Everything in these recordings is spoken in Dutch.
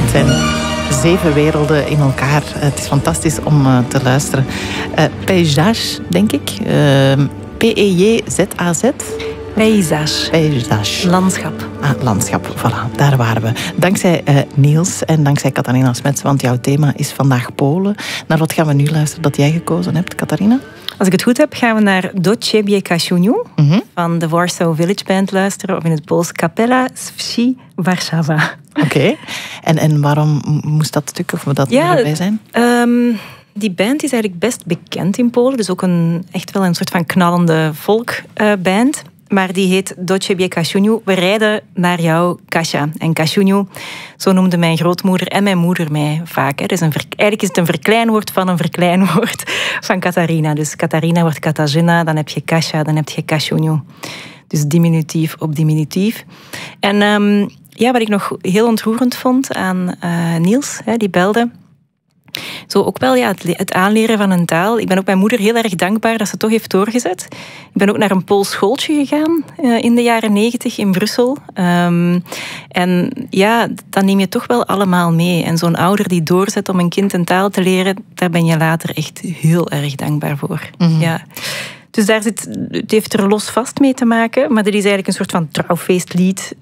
Het zijn 7 werelden in elkaar. Het is fantastisch om te luisteren. Paysage, denk ik. P-E-J-Z-A-Z. Paysage. Paysage. Landschap. Landschap, voilà, daar waren we. Dankzij Niels en dankzij Catharina Smets, want jouw thema is vandaag Polen. Naar wat gaan we nu luisteren dat jij gekozen hebt, Catharina? Als ik het goed heb, gaan we naar Do Ciebie Kasiuniu van de Warsaw Village Band luisteren, of in het Pools Kapela z Wsi Warszawa. Oké. En waarom moest dat stuk of moet dat erbij zijn? Die band is eigenlijk best bekend in Polen, dus ook echt wel een soort van knallende volkband. Maar die heet Do Ciebie Kasiuniu. We rijden naar jou, Kasia. En Kasiuniu, zo noemde mijn grootmoeder en mijn moeder mij vaak. Hè. Dus eigenlijk is het een verkleinwoord van een verkleinwoord van Catharina. Dus Catharina wordt Katarzyna, dan heb je Kasia, dan heb je Kasiuniu. Dus diminutief op diminutief. En wat ik nog heel ontroerend vond aan Niels, die belde. Zo ook wel het aanleren van een taal. Ik ben ook mijn moeder heel erg dankbaar dat ze het toch heeft doorgezet. Ik ben ook naar een Pools schooltje gegaan in de jaren 90 in Brussel. En ja, dat neem je toch wel allemaal mee. En zo'n ouder die doorzet om een kind een taal te leren, daar ben je later echt heel erg dankbaar voor. Mm-hmm. Ja. Dus het heeft er los vast mee te maken, maar dit is eigenlijk een soort van trouwfeestlied.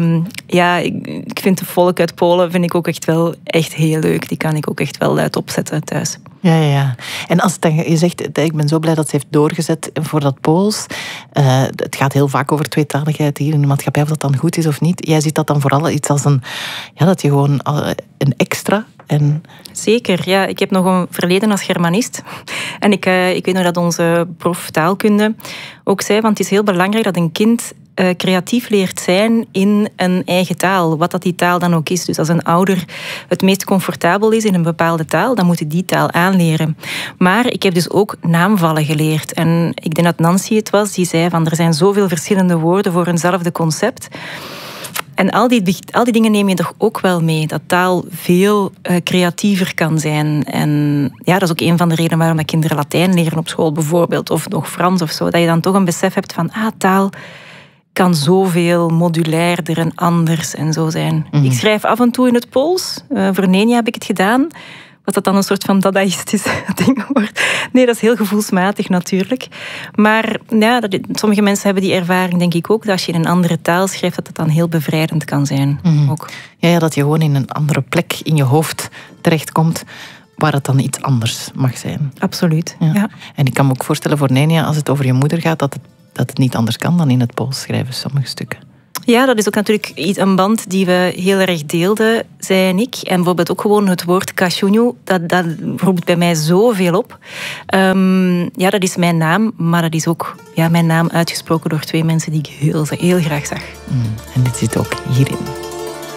Ik vind de volk uit Polen vind ik ook echt heel leuk. Die kan ik ook echt wel luid opzetten thuis. Ja. En als je zegt, ik ben zo blij dat ze heeft doorgezet voor dat Pools. Het gaat heel vaak over tweetaligheid hier in de maatschappij, of dat dan goed is of niet. Jij ziet dat dan vooral iets als dat je gewoon een extra... Zeker, ja. Ik heb nog een verleden als Germanist. En ik weet nog dat onze prof taalkunde ook zei, want het is heel belangrijk dat een kind creatief leert zijn in een eigen taal, wat dat die taal dan ook is. Dus als een ouder het meest comfortabel is in een bepaalde taal, dan moet hij die taal aanleren. Maar ik heb dus ook naamvallen geleerd. En ik denk dat Nancy het was, die zei van er zijn zoveel verschillende woorden voor eenzelfde concept. En al die dingen neem je toch ook wel mee. Dat taal veel creatiever kan zijn. En ja, dat is ook een van de redenen waarom dat kinderen Latijn leren op school bijvoorbeeld. Of nog Frans of zo. Dat je dan toch een besef hebt van taal kan zoveel modulairder en anders en zo zijn. Mm-hmm. Ik schrijf af en toe in het Pools. Voor Nenia heb ik het gedaan. Wat dat dan een soort van dadaïstisch ding wordt. Nee, dat is heel gevoelsmatig natuurlijk. Maar ja, sommige mensen hebben die ervaring, denk ik ook, dat als je in een andere taal schrijft, dat het dan heel bevrijdend kan zijn. Mm-hmm. Ook. Ja, dat je gewoon in een andere plek in je hoofd terechtkomt, waar het dan iets anders mag zijn. Absoluut, ja. En ik kan me ook voorstellen voor Nenia, als het over je moeder gaat, dat het niet anders kan dan in het Pools schrijven, sommige stukken. Ja, dat is ook natuurlijk een band die we heel erg deelden, zij en ik. En bijvoorbeeld ook gewoon het woord Kasiuniu, dat roept bij mij zoveel op. Dat is mijn naam, maar dat is ook mijn naam uitgesproken door 2 mensen die ik heel, heel graag zag. En dit zit ook hierin.